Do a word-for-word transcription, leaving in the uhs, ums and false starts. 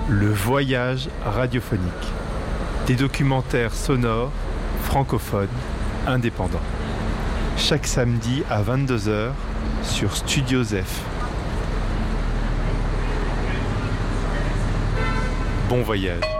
Le voyage radiophonique. Des documentaires sonores, francophones, indépendants. Chaque samedi à vingt-deux heures sur Studio Zef. Bon voyage.